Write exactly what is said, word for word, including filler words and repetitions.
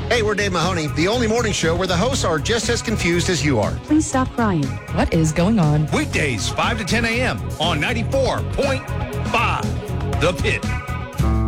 Hey, we're Dave Mahoney, the only morning show where the hosts are just as confused as you are. Please stop crying. What is going on? Weekdays, five to ten a.m. on ninety-four point five The Pit.